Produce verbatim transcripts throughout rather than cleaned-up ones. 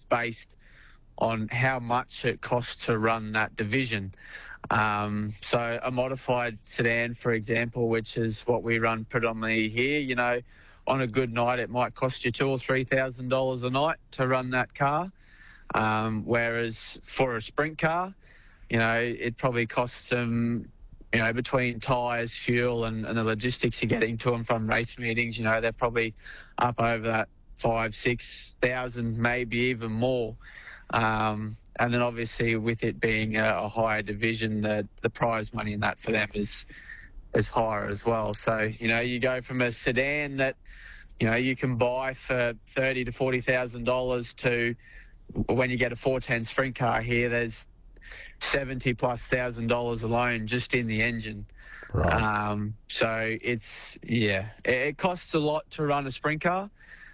based on how much it costs to run that division. Um, so a modified sedan, for example, which is what we run predominantly here, you know, on a good night it might cost you two or three thousand dollars a night to run that car. Um, whereas for a sprint car, you know, it probably costs them, you know, between tyres, fuel and, and the logistics of getting to and from race meetings, you know, they're probably up over that five, six thousand, maybe even more. Um, and then obviously with it being a, a higher division, the, the prize money in that for them is is higher as well. So, you know, you go from a sedan that, you know, you can buy for thirty to forty thousand dollars to when you get a four ten sprint car here, there's seventy plus thousand dollars alone just in the engine. Right. Um, so it's, yeah, it, it costs a lot to run a sprint car.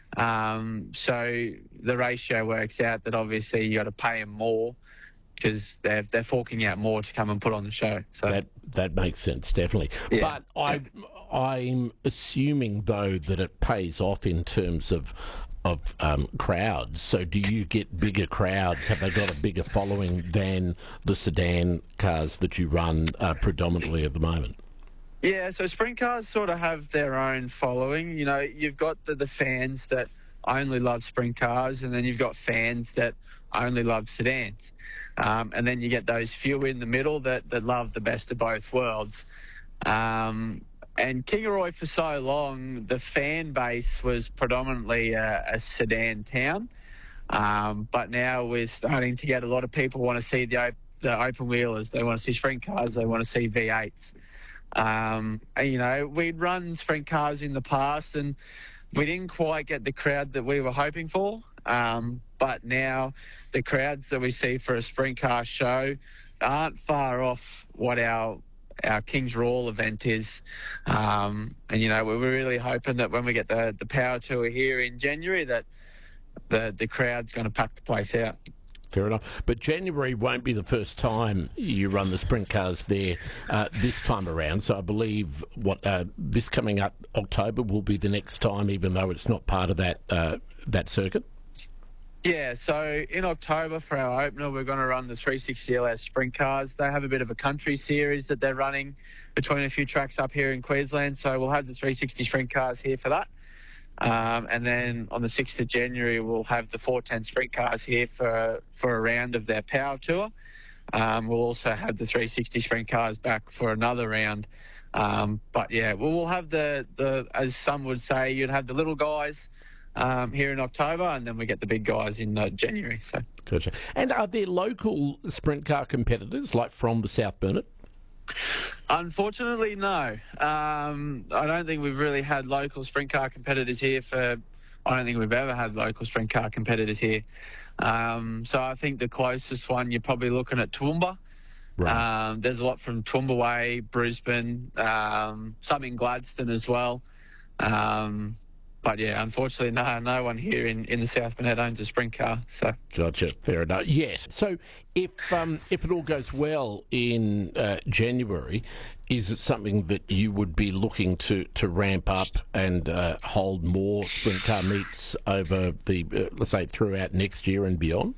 Um, so the ratio works out that obviously you got to pay them more because they're, they're forking out more to come and put on the show. So that that makes sense, definitely. Yeah. But I, I'm assuming, though, that it pays off in terms of of um, crowds. So do you get bigger crowds? Have they got a bigger following than the sedan cars that you run uh, predominantly at the moment? Yeah, so sprint cars sort of have their own following. You know, you've got the, the fans that only love sprint cars, and then you've got fans that only love sedans. Um, and then you get those few in the middle that, that love the best of both worlds. Um, and Kingaroy for so long, the fan base was predominantly a, a sedan town. Um, but now we're starting to get a lot of people want to see the, op- the open wheelers. They want to see sprint cars. They want to see V eights. Um, and, you know, we'd run sprint cars in the past and we didn't quite get the crowd that we were hoping for. Um, but now the crowds that we see for a sprint car show aren't far off what our our Kings Royal event is. Um, and, you know, we're really hoping that when we get the, the Power Tour here in January that the, the crowd's going to pack the place out. Fair enough. But January won't be the first time you run the sprint cars there uh, this time around. So I believe what uh, this coming up October will be the next time, even though it's not part of that uh, that circuit. Yeah, so in October for our opener, we're going to run the three sixty L S sprint cars. They have a bit of a country series that they're running between a few tracks up here in Queensland. So we'll have the three sixty sprint cars here for that. Um, and then on the sixth of January, we'll have the four ten sprint cars here for for a round of their Power Tour. Um, we'll also have the three sixty sprint cars back for another round. Um, but yeah, we'll, we'll have the, the, as some would say, you'd have the little guys um, here in October, and then we get the big guys in uh, January. So, gotcha. And are there local sprint car competitors, like from the South Burnett? Unfortunately, no. Um, I don't think we've really had local sprint car competitors here for... I don't think we've ever had local sprint car competitors here. Um, so I think the closest one, you're probably looking at Toowoomba. Right. Um, there's a lot from Toowoomba Way, Brisbane, um, some in Gladstone as well. Um, but yeah, unfortunately, no, no one here in, in the South Burnett owns a sprint car. So gotcha, fair enough. Yes. So if um, if it all goes well in uh, January, is it something that you would be looking to, to ramp up and uh, hold more sprint car meets over the uh, let's say throughout next year and beyond?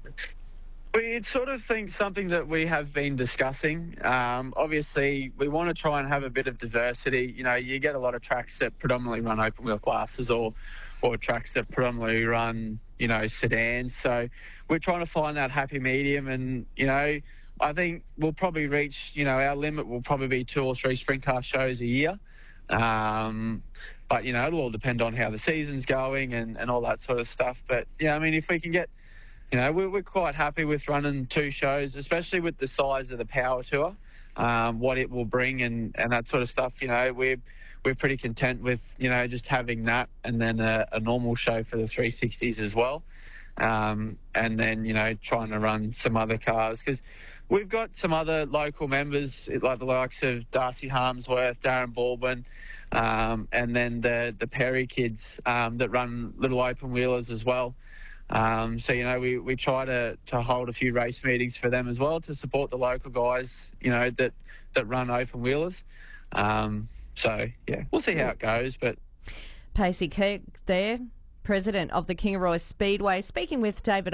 We sort of think something that we have been discussing. Um, obviously, we want to try and have a bit of diversity. You know, you get a lot of tracks that predominantly run open wheel classes or or tracks that predominantly run, you know, sedans. So we're trying to find that happy medium. And, you know, I think we'll probably reach, you know, our limit will probably be two or three sprint car shows a year. Um, but, you know, it'll all depend on how the season's going and, and all that sort of stuff. But, yeah, I mean, if we can get... You know, we're, we're quite happy with running two shows, especially with the size of the Power Tour, um, what it will bring and, and that sort of stuff. You know, we're, we're pretty content with, you know, just having that and then a, a normal show for the three sixties as well. Um, and then, you know, trying to run some other cars because we've got some other local members like the likes of Darcy Harmsworth, Darren Baldwin, um, and then the, the Perry kids um, that run little open wheelers as well. Um, so, you know, we, we try to, to hold a few race meetings for them as well to support the local guys, you know, that, that run open wheelers. Um, so, yeah, we'll see how it goes. But Pacey Kirk there, president of the Kingaroy Speedway, speaking with David